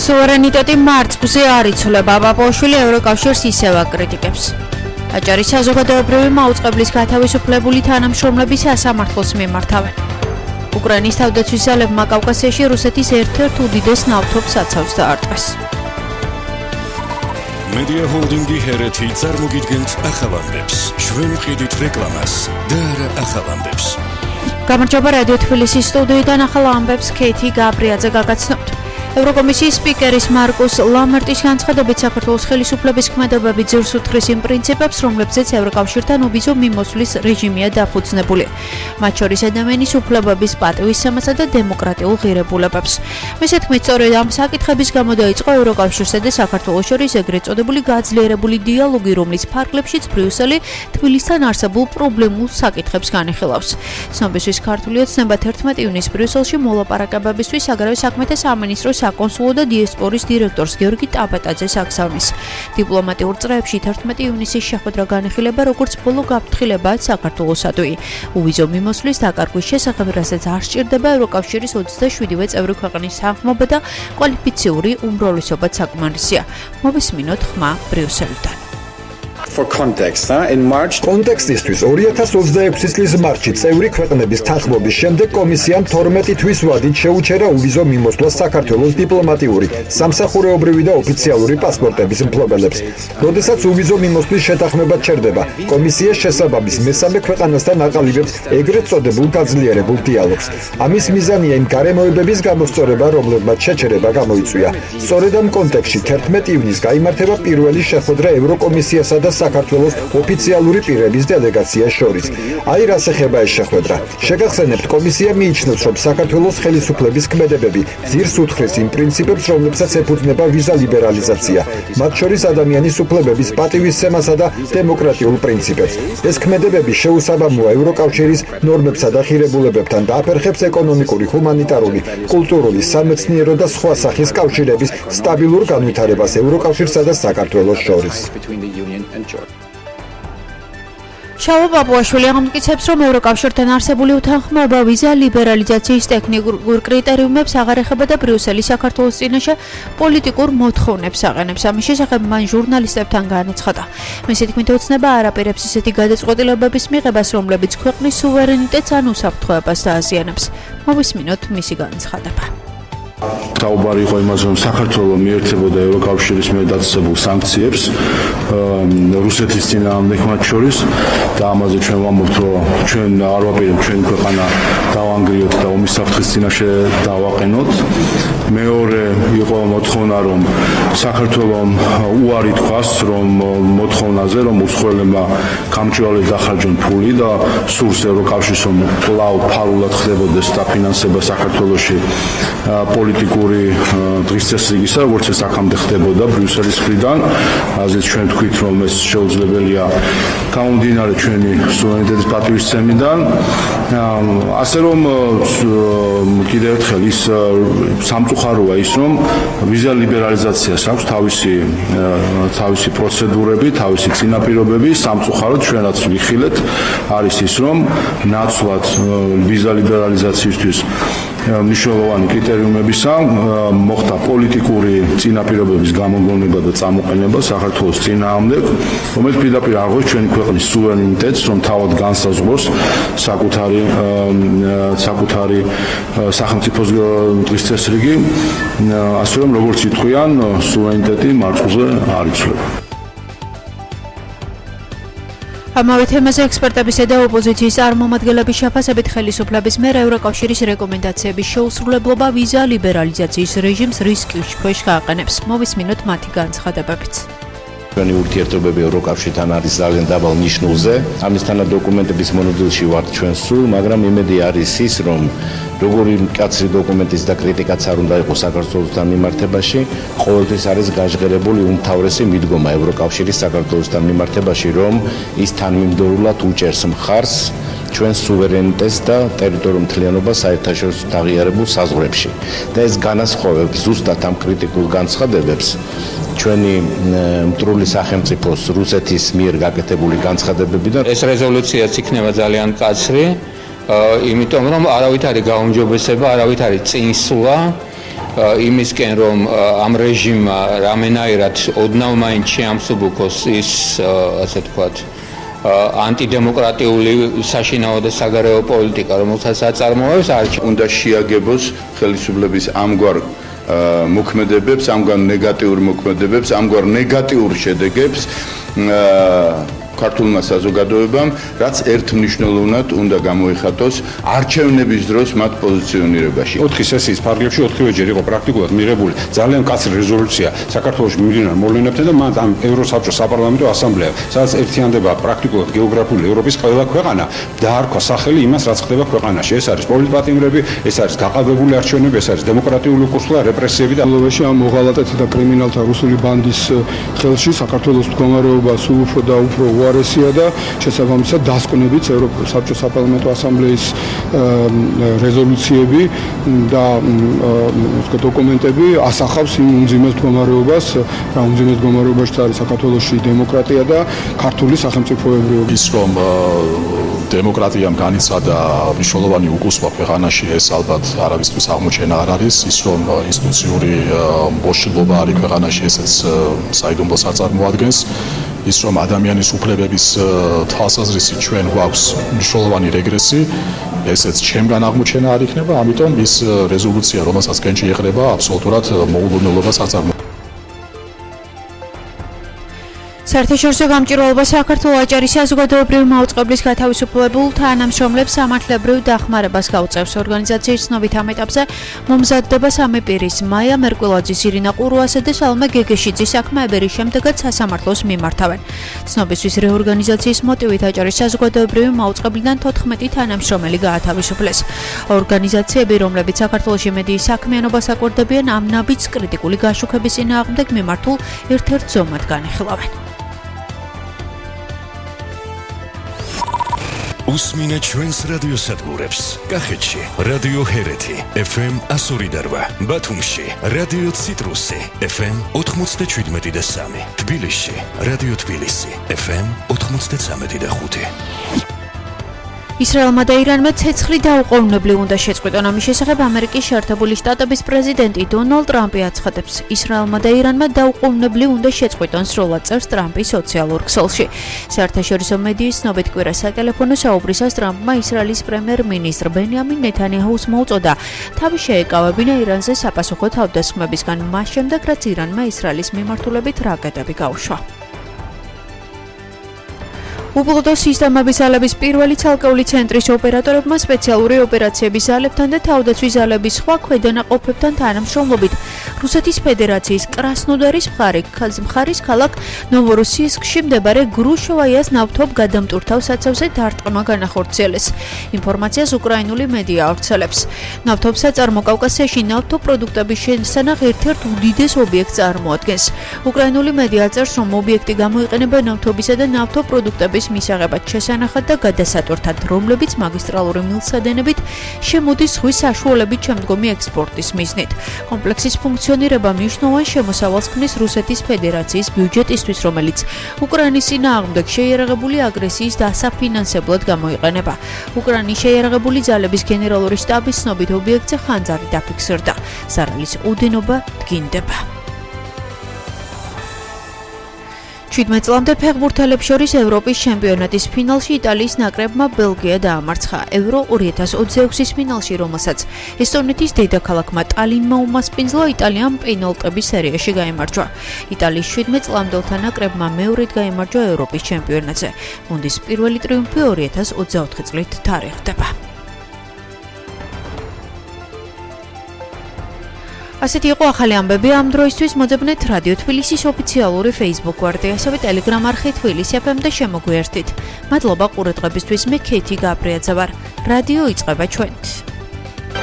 სუვერენიტეტი მარწყვზე არ იცვლება, ბაბაშვილი ევროკავშირს ისევ აკრიტიკებს. აჭარის საზოგადოებრივი მაუწყებლის გათავისუფლებული თანამშრომლები სასამართლოს მიმართავენ. უკრაინის თავდაცვის ძალებმა კავკასიაში რუსეთის ერთ-ერთ უდიდეს ნავთობს აცავს დაარტყეს. Media Holding-ი ჰერეთი წარმოგიდგენთ ახალამდებს. ჩვენ ვყიდით რეკლამას და არა ახალამდებს. გამარჯობა რადიო თბილისის სტუდიიდან ახალ ამბებს ქეთი გაბრიაძე გაგაცნობთ. ევროკომისიის სპიკერის მარკუს ლამერტის განცხადებით საქართველოს ხელისუფლების ქმედებები ძირს უთხრის იმ პრინციპებს, რომლებზეც ევროკავშირთან უბიზო მიმოსვლის რეჟიმია დაფუძნებული. მათ შორის ადამიანის უფლებების პატივისცემასა და დემოკრატიულ ღირებულებებს. მისე თქმით, სწორედ ამ საკითხების გამო დაიწყო ევროკავშირსა და საქართველოს შორის ეგრეთ წოდებული გაძლიერებული დიალოგი, რომლის ფარგლებშიც ბრიუსელი თბილისთან არსებულ პრობლემულ საკითხებს განიხილავს. ცნობისთვის ქართული ოცნება 11 ივნისს ბრიუსელში მოლაპარაკებებისთვის საგარეო საქმეთა სამინისტროს საკონსულო და დიასპორის დირექტორს გიორგი ტაბატაძეს აგზავნის. დიპლომატიურ წრეებში 11 ივნისის შეხვედრა განიხილება როგორც ბოლო გაფრთხილებაა საქართველოსადმი. უბიზო მიმოსვლის დაკარგვის შესახებ, რასაც არ სჭირდება ევროკავშირის 27-ვე წევრი ქვეყნის თანხმობა და კვალიფიციური უმრავლესობაც საკმარისია. მოვისმინოთ ხმა ბრიუსელიდან. For context, in March კონტექსტისთვის 2026 წლის მარტში წევრი ქვეყნების თანხმობის შემდეგ კომისიამ 12 თვის ვადით შეუჩერა უბიზო მიმოსვლა საქართველოს დიპლომატიური, სამსახურეობრივი და ოფიციალური პასპორტების მფლობელებს. როდესაც უბიზო მიმოსვლის შეთანხმება ჩერდება, კომისია შესაბამის მესამე ქვეყანასთან აყალიბებს ეგრეთ წოდებულ გაძლიერებულ დიალოგს. ამის მიზანია იმ გარემოებების გამოსწორება, რომლებმაც შეჩერება გამოიწვია. სწორედ ამ კონტექსტში 11 ივნისს გაიმართება პირველი შეხვედრა ევროკომისიასა და საქართველოს ოფიციალური პირების დელეგაციას შორის. აი რას ეხება ეს შეხვედრა. შეგახსენებთ, კომისია მიიჩნევს, რომ საქართველოს ხელისუფლების ქმედებები ძირს უთხრეს იმ პრინციპებს, რომლებსაც ეფუძნება ვიზა ლიბერალიზაცია, მათ შორის ადამიანის უფლებების პატივისცემასა და დემოკრატიულ პრინციპებს. ეს ქმედებები შეუსაბამოა ევროკავშირის ნორმებსა და ღირებულებებთან და აფერხებს ეკონომიკური, ჰუმანიტარული, კულტურული, სამეცნიერო და სხვა სახის კავშირების სტაბილურ განვითარებას ევროკავშირსა და საქართველოს შორის. შავა ბაბუაშვილი ამტკიცებს, რომ ევროკავშირთან არსებული უთანხმოება ვიზა ლიბერალიზაციის ტექნიკურ კრიტერიუმებს აღარ ეხება და ბრიუსელი საქართველოს წინაშე პოლიტიკურ მოთხოვნებს აყენებს. ამის შესახებ მან ჟურნალისტებთან განაცხადა. მისი თქმით, ოცნება არ აპირებს ისეთი გადაწყვეტილებების მიღებას, რომლებიც ქვეყნის სუვერენიტეტს ან უსაფრთხოებას დააზიანებს. მოვისმინოთ მისი განცხადება. საუბარი იყო იმაზე, რომ საქართველო მიერთებოდა ევროკავშირის მიერ დაწესებულ სანქციებს რუსეთის წინააღმდეგ მათ შორის და ამაზე ჩვენ ვამბობთ, რომ ჩვენ არ ვაპირებთ ჩვენი ქვეყანა დავანგრიოთ და ომის საფრთხის წინაშე დავაყენოთ. მეორე იყო მოთხოვნა, რომ საქართველომ უარი თქვას, რომ მოთხოვნაზე, რომ უცხოელებმა გამჭვირვალედ დახარჯონ ფული და სურს ევროკავშირს, რომ კვლავ ფარულად ხდებოდეს დაფინანსება საქართველოში პოლიტიკური დღის წესრიგისა, როგორც ეს აქამდე ხდებოდა ბრიუსელის მხრიდან. ასეც ჩვენ თქვით, რომ ეს შეუძლებელია გამომდინარე ჩვენი სუვერენიტეტის პატივისცემიდან. ასე რომ კიდევ ერთხელ ის სამწუხაროა ის, რომ ვიზა ლიბერალიზაციას აქვს თავისი პროცედურები, თავისი წინაპირობები. სამწუხაროდ ჩვენ რაც ვიხილეთ არის ის, რომ ნაცვლად ვიზა ლიბერალიზაციისთვის მნიშვნელოვანი კრიტერიუმებისა მოხდა პოლიტიკური წინაპირობების გამოგონება და წამოყენება საქართველოს წინააღმდეგ, რომელიც პირდაპირ აღოს ჩვენი ქვეყნის სუვერენიტეტს, რომ თავად განსაზღვროს საკუთარი სახელმწიფოს დღის წესრიგი, ასე რომ როგორც იტყვიან, სუვერენიტეტი მარწყვზე არ იცვლება. ამავე თემაზე ექსპერტებისა და ოპოზიციის წარმომადგენლების შეფასებით ხელისუფლების მიერ ევროკავშირის რეკომენდაციების შეუსრულებლობა ვიზა ლიბერალიზაციის რეჟიმს რისკის ქვეშ გააყენებს. მოვისმინოთ მათი განცხადებებიც. ჩვენი ურთიერთობები ევროკავშირთან არის ძალიან დაბალ ნიშნულზე. ამისთანა დოკუმენტების მონოდილში ვართ ჩვენ სულ, მაგრამ იმედი არის ის, რომ როგორი მკაცრი დოკუმენტის და კრიტიკაც არ უნდა იყოს საქართველოსთან მიმართებაში, ყოველთვის არის გაჟღერებული უმთავრესი მიდგომა ევროკავშირის საქართველოსთან მიმართებაში, რომ ის თანმიმდევრულად უჭერს მხარს ჩვენ სუვერენიტეტს და ტერიტორიულ მთლიანობას საერთაშორისო აღიარებულ საზღვრებში. და ეს განასხვავებს ზუსტად ამ კრიტიკულ განცხადებებს ჩვენი მტრული სახელმწიფოს რუსეთის მიერ გაკეთებული განცხადებებიდან. ეს რეზოლუციაც იქნება ძალიან მკაცრი, იმიტომ რომ არავით არის გაუმჯობესება, არავით არის წინსვლა იმისკენ რომ ამ რეჟიმმა რამენაირად ოდნავ მაინც შეამსუბუქოს ის ასე თქვათ ანტიდემოკრატიული საშინაო და საგარეო პოლიტიკა, რომელსაც აწარმოებს, უნდა შეაგებოს ხელისუფლების ამგვარ მოქმედებებს, ამგვარ ნეგატიურ მოქმედებებს, ამგვარ ნეგატიურ შედეგებს ქართულმა საზოგადოებამ, რაც ერთმნიშვნელოვნად უნდა გამოიხატოს არჩევნების დროს მათ პოზიციონირებაში. 4 სესიის ფარგლებში 4-ვეჯერ იყო პრაქტიკულად მიღებული ძალიან მკაცრი რეზოლუცია საქართველოს მიმდინარე მოვლენებთან და მათ ამ ევროსაბჭოს საპარლამენტო ასამბლეა, სადაც ერთიანდება პრაქტიკულად გეოგრაფიული ევროპის ყველა ქვეყანა დაარქვა სახელი იმას, რაც ხდება ქვეყანაში. ეს არის პოლიტპატიმრები, ეს არის გაყალბებული არჩევნები, ეს არის დემოკრატიული კურსი და რეპრესიები და ლოვეში ამ მოღალატეთა და კრიმინალთა რუსული ბანდის ხელში საქართველოს მდგომარეობა სულ უფრო და უფრო უარესია და შესაბამისად დასკვნებით ევროპის საბჭოს საპარლამენტო ასამბლეის რეზოლუციები და დოკუმენტები ასახავს იმ უმძიმეს მდგომარეობას, რა უმძიმეს მდგომარეობაში არის საქართველოში დემოკრატია და ქართული სახელმწიფოებრიობა. ის რომ დემოკრატიამ განიცადა მნიშვნელოვანი უკუსვა ქვეყანაში, ეს ალბათ არავისთვის აღმოჩენა არ არის. ის რომ ინსტიტუციური მოშლობა არის ქვეყანაში, ესეც საიდუმლოს აწარმოადგენს. ის რომ ადამიანის უფლებების თვალსაზრისით ჩვენ გვაქვს მნიშვნელოვანი რეგრესი, ესეც ჩემგან აღმოჩენა არ იქნება, ამიტომ ის რეზოლუცია, რომელსაც კენჭი ეყრება, აბსოლუტურად მოულოდნელობას აწარმოებს. საერთაშორისო გამჭირვალობა საქართველოს აჭარის საზოგადოებრივი მაუწყებლის გათავისუფლებულ თანამშრომლებს სამართლებრივ დახმარებას გაუწევს. ორგანიზაციის ცნობით ამ ეტაპზე მომზადდება 3 პირის მაია მერკველაძის, ირინა ყურუასა და სალომე გეგეშიძის საქმეები, რის შემდეგაც სასამართლოს მიმართავენ. ცნობისთვის რეორგანიზაციის მოტივით აჭარის საზოგადოებრივი მაუწყებლიდან 14 თანამშრომელი გაათავისუფლეს. ორგანიზაციები, რომლებიც საქართველოში მედიის საქმიანობას აკვირდებიან, ამ ნაბიჯს კრიტიკული გაშუქების წინააღმდეგ მიმართულ ერთ-ერთ ზომად განიხილავენ. უსმინეთ ჩვენს რადიოსადგურებს. კახეთში რადიო ჰერეთი FM 102.8, ბათუმში რადიო ციტრუსი FM 97.3, თბილისში რადიო თბილისი FM 93.5. ისრაელმა და ირანმა ცეცხლი დაუყოვნებლივ უნდა შეწყვიტონ. ამის შესახებ ამერიკის შეერთებული შტატების პრეზიდენტი დონალდ ტრამპი აცხადებს, ისრაელმა და ირანმა დაუყოვნებლივ უნდა შეწყვიტონ, სრულად წერს ტრამპი სოციალურ ქსელში. საერთაშორისო მედიის ცნობით კვირა სატელეფონო საუბრისას ტრამპმა ისრაელის პრემიერ-მინისტრ ბენიამინ ნეთანიაჰუს მოუწოდა თავი შეეკავებინა ირანზე საპასუხო თავდასხმებისგან, მას შემდეგ რაც ირანმა ისრაელის მიმართულებით რაკეტები გაუშვა. უპილოტო სისტემების ზალების პირველი ცალკეული ცენტრის ოპერატორებმა სპეციალური ოპერაციების ზალებთან და თავდაცვის ზალების სხვა ქვედანაყოფებთან თანამშრომლობით რუსეთის ფედერაციის კრასნოდარის მხარის ქალაქ ნოვოროსიისკში მდებარე გრუშოვაიას ნავთობ გადამტურთავ საცავზე დარტყმა განახორციელეს. ინფორმაციას უკრაინული მედია ავრცელებს. ნავთობსაწარმო კავკასიაში ნავთობპროდუქტების შესანახ ერთ-ერთ უდიდეს ობიექტს წარმოადგენს. უკრაინული მედია წერს, რომ ობიექტი გამოიყენება ნავთობისა და ნავთობპროდუქტების მისაღებად შესანახად და გადასატვირთად, რომლებიც მაგისტრალური მილსადენებით შემოდის ზღვის საშუალებით შემდგომი ექსპორტის მიზნით. კომპლექსის ფუნქციონირება მნიშვნელოვან შემოსავალს ქმნის რუსეთის ფედერაციის ბიუჯეტისთვის, რომელიც უკრაინის წინააღმდეგ შეიარაღებული აგრესიის დასაფინანსებლად გამოიყენება. უკრაინის შეიარაღებული ძალების გენერალური შტაბის ცნობით ობიექტზე ხანძარი დაფიქსირდა. ზარალის ოდენობა დგინდება. 17 წლამდე ფეხბურთელებს შორის ევროპის ჩემპიონატის ფინალში იტალიის ნაკრებმა ბელგია დაამარცხა. ევრო 2026-ის ფინალში, რომელსაც ესტონეთის დედაქალაქმა ტალინმა უმასპინძლა, იტალიამ პენალტების სერიაში გაიმარჯვა. იტალიის 17 წლამდელთა ნაკრებმა მეორედ გაიმარჯვა ევროპის ჩემპიონატზე. გუნდის პირველი ტრიუმფი 2024 წლით თარიღდება. ასეთი იყო ახალი ამბები ამ დროისთვის. მოძებნეთ რადიო თბილისის ოფიციალური Facebook გვერდი, ასევე Telegram არხი თბილისი FM და შემოგვიერთით. მადლობა ყურადღებისთვის. მე ქეთი გაბრიაძე ვარ. რადიო იწყება ჩვენით.